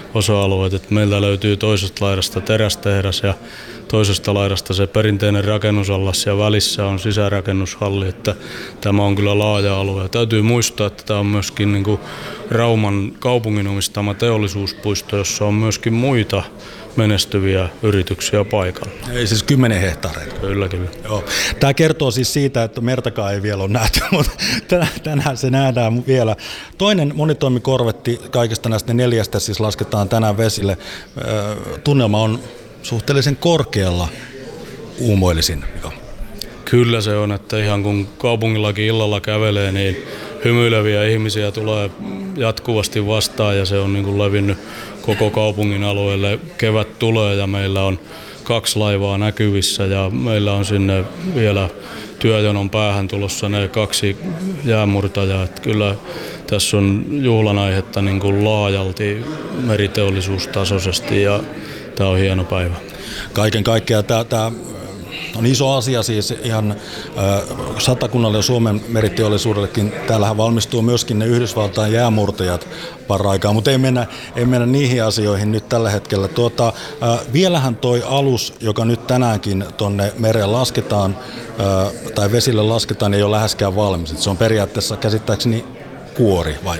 osa-alueet. Et meiltä löytyy toisesta laidasta terästehdas ja toisesta laidasta se perinteinen rakennusallas ja välissä on sisärakennushalli, että tämä on kyllä laaja alue. Ja täytyy muistaa, että tämä on myöskin niin kuin Rauman kaupungin omistama teollisuuspuisto, jossa on myöskin muita menestyviä yrityksiä paikalla. Ei siis 10 hehtaareita. Kyllä. Joo. Tämä kertoo siis siitä, että mertakaan ei vielä ole nähty, mutta tänään se nähdään vielä. Toinen monitoimikorvetti kaikista näistä 4 siis lasketaan tänään vesille. Tunnelma on suhteellisen korkealla, uumoilisin. Kyllä se on, että ihan kun kaupungillakin illalla kävelee, niin hymyileviä ihmisiä tulee jatkuvasti vastaan ja se on niin kuin levinnyt koko kaupungin alueelle. Kevät tulee ja meillä on 2 laivaa näkyvissä ja meillä on sinne vielä työjonon päähän tulossa ne 2 jäänmurtajaa. Että kyllä tässä on juhlan aihetta niin kuin laajalti meriteollisuustasoisesti ja tämä on hieno päivä. Kaiken kaikkiaan tämä on iso asia siis ihan Satakunnalle ja Suomen meriteollisuudellekin. Täällähän valmistuu myöskin ne Yhdysvaltain jäämurtajat paraikaa, mutta ei mennä niihin asioihin nyt tällä hetkellä. Vielähän toi alus, joka nyt tänäänkin tuonne mereen lasketaan tai vesille lasketaan, ei ole läheskään valmis. Se on periaatteessa käsittääkseni kuori vai?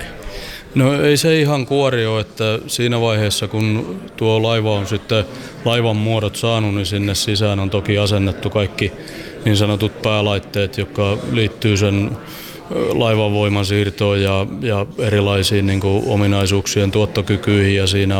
No ei se ihan kuori ole, että siinä vaiheessa kun tuo laiva on sitten laivan muodot saanut, niin sinne sisään on toki asennettu kaikki niin sanotut päälaitteet, jotka liittyy sen laivan voimansiirtoon ja erilaisiin niin kuin ominaisuuksien tuottokykyihin ja siinä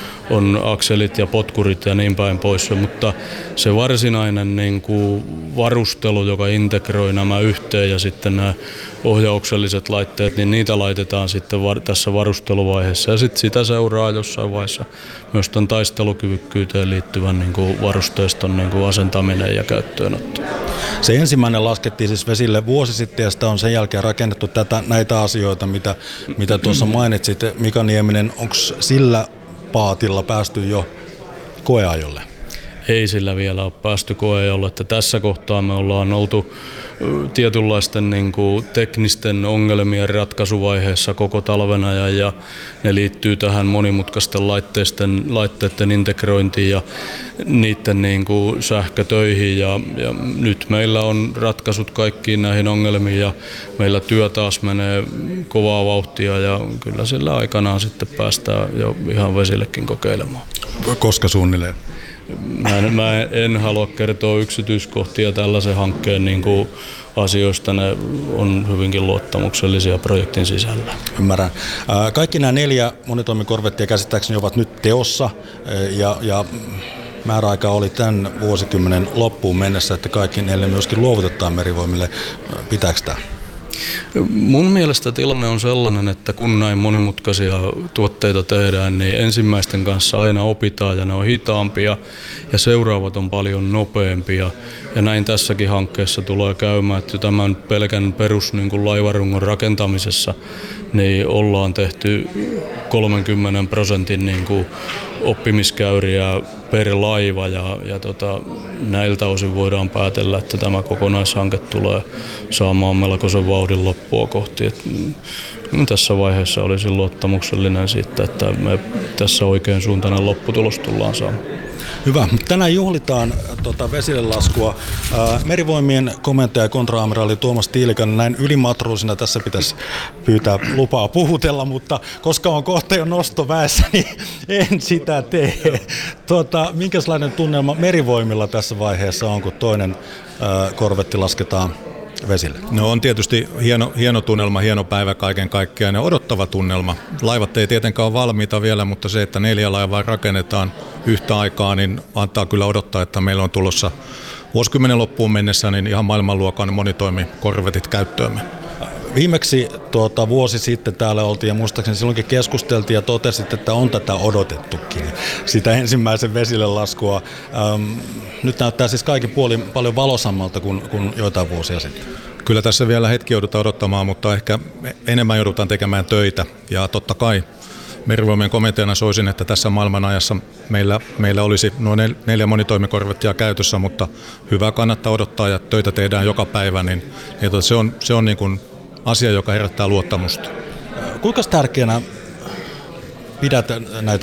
on akselit ja potkurit ja niin päin pois, mutta se varsinainen niin kuin varustelu, joka integroi nämä yhteen ja sitten nämä ohjaukselliset laitteet, niin niitä laitetaan sitten tässä varusteluvaiheessa ja sitten sitä seuraa jossain vaiheessa myös tämän taistelukyvykkyyteen liittyvän niin kuin varusteiston niin kuin asentaminen ja käyttöönotto. Se ensimmäinen laskettiin siis vesille vuosi sitten ja sitä on sen jälkeen rakennettu näitä asioita, mitä tuossa mainitsit. Mika Nieminen, onko sillä paatilla päästy jo koeajolle? Ei sillä vielä ole päästy koeajolle, että tässä kohtaa me ollaan oltu tietynlaisten niin kuin teknisten ongelmien ratkaisuvaiheessa koko talven ajan ja ne liittyy tähän monimutkaisten laitteiden integrointiin ja niiden niin kuin sähkötöihin ja nyt meillä on ratkaisut kaikkiin näihin ongelmiin ja meillä työ taas menee kovaa vauhtia ja kyllä sillä aikanaan sitten päästään jo ihan vesillekin kokeilemaan. Koska suunnilleen? Mä en halua kertoa yksityiskohtia tällaisen hankkeen niin kuin asioista. Ne on hyvinkin luottamuksellisia projektin sisällä. Ymmärrän. Kaikki nämä 4 monitoimikorvettia käsittääkseni ovat nyt teossa ja määräaika oli tämän vuosikymmenen loppuun mennessä, että kaikki 4 myöskin luovutetaan Merivoimille. Pitääkö tämä? Mun mielestä tilanne on sellainen, että kun näin monimutkaisia tuotteita tehdään, niin ensimmäisten kanssa aina opitaan ja ne on hitaampia ja seuraavat on paljon nopeampia. Ja näin tässäkin hankkeessa tulee käymään, että tämän pelkän perus niin kuin laivarungon rakentamisessa niin ollaan tehty 30% niin kuin oppimiskäyriä per laiva ja näiltä osin voidaan päätellä, että tämä kokonaishanke tulee saamaan melkoisen vauhdin loppua kohti. Tässä vaiheessa olisin luottamuksellinen siitä, että me tässä oikein suuntainen lopputulos tullaan saamaan. Hyvä. Tänään juhlitaan vesille laskua. Merivoimien komentaja kontra-amiraali Tuomas Tiilikainen, näin ylimatruusina tässä pitäisi pyytää lupaa puhutella, mutta koska on kohta jo nostoväessä, niin en sitä tee. Minkälainen tunnelma Merivoimilla tässä vaiheessa on, kun toinen korvetti lasketaan vesille? No on tietysti hieno tunnelma, hieno päivä kaiken kaikkiaan ja odottava tunnelma. Laivat ei tietenkään ole valmiita vielä, mutta se, että 4 laivaa rakennetaan yhtä aikaa, niin antaa kyllä odottaa, että meillä on tulossa vuosikymmenen loppuun mennessä niin ihan maailmanluokan monitoimikorvetit käyttöömme. Viimeksi vuosi sitten täällä oltiin ja muistaakseni silloinkin keskusteltiin ja totesit, että on tätä odotettukin, sitä ensimmäisen vesille laskua. Nyt näyttää siis kaikin puolin paljon valosammalta kuin joitain vuosia sitten. Kyllä tässä vielä hetki joudutaan odottamaan, mutta ehkä enemmän joudutaan tekemään töitä ja totta kai Merivoimien komiteana soisin, että tässä maailmanajassa meillä olisi noin 4 monitoimikorvettia käytössä, mutta hyvä kannattaa odottaa ja töitä tehdään joka päivä, niin se on niin kuin asia, joka herättää luottamusta. Kuinka tärkeänä pidät näitä